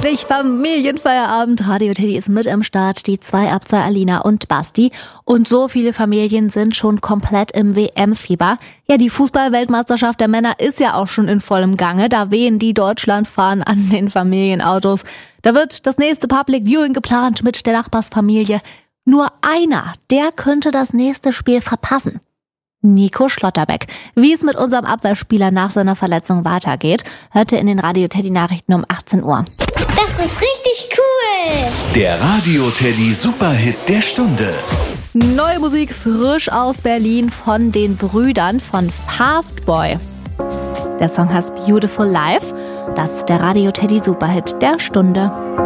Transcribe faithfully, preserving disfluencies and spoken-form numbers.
Endlich Familienfeierabend. Radio Teddy ist mit im Start. Die zwei ab zwei, Alina und Basti. Und so viele Familien sind schon komplett im W M-Fieber. Ja, die Fußball-Weltmeisterschaft der Männer ist ja auch schon in vollem Gange. Da wehen die Deutschlandfahnen an den Familienautos. Da wird das nächste Public Viewing geplant mit der Nachbarsfamilie. Nur einer, der könnte das nächste Spiel verpassen. Nico Schlotterbeck. Wie es mit unserem Abwehrspieler nach seiner Verletzung weitergeht, hörte in den Radio Teddy Nachrichten um achtzehn Uhr. Das ist richtig cool! Der Radio Teddy Superhit der Stunde. Neue Musik frisch aus Berlin von den Brüdern von Fastboy. Der Song heißt Beautiful Life. Das ist der Radio Teddy Superhit der Stunde.